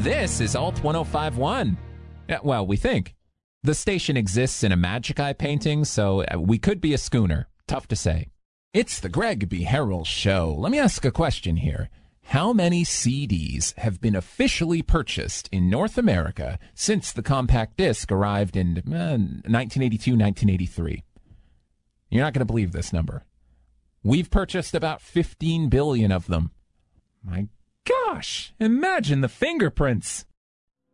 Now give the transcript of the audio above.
This is Alt 1051. Yeah, well, we think. The station exists in a magic eye painting, so we could be a schooner. Tough to say. It's the Greg B. Harrell Show. Let me ask a question here. How many CDs have been officially purchased in North America since the compact disc arrived in 1982, 1983? You're not going to believe this number. We've purchased about 15 billion of them. My gosh, imagine the fingerprints.